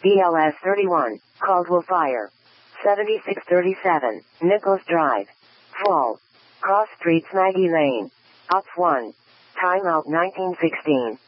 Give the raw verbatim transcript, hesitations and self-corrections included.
B L S thirty-one, Caldwell Fire. seventy-six thirty-seven, Nicholas Drive. Fall. Cross Streets Maggie Lane. Ops one. Timeout nineteen sixteen.